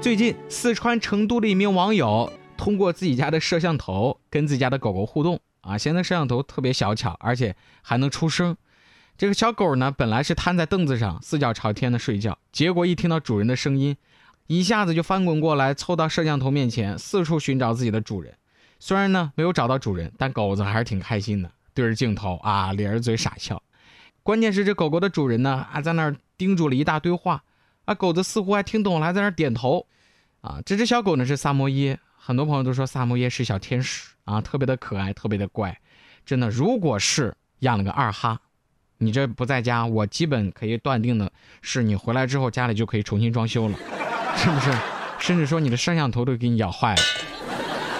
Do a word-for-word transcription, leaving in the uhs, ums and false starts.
最近四川成都的一名网友通过自己家的摄像头跟自己家的狗狗互动啊，现在摄像头特别小巧，而且还能出声。这个小狗呢，本来是瘫在凳子上四脚朝天的睡觉，结果一听到主人的声音，一下子就翻滚过来，凑到摄像头面前，四处寻找自己的主人。虽然呢没有找到主人，但狗子还是挺开心的，对着镜头啊咧着嘴傻笑。关键是这狗狗的主人呢啊在那儿叮嘱了一大堆话啊，狗子似乎还听懂了，还在那儿点头啊。这只小狗呢是萨摩耶，很多朋友都说萨摩耶是小天使啊，特别的可爱，特别的乖。真的，如果是养了个二哈，你这不在家，我基本可以断定的是，你回来之后家里就可以重新装修了，是不是？甚至说你的摄像头都给你咬坏了。